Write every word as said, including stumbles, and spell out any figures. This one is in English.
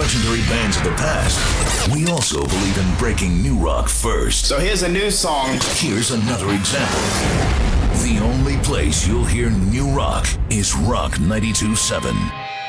legendary bands of the past, we also believe in breaking new rock first. So here's a new song. Here's another example. The only place you'll hear new rock is Rock ninety-two point seven.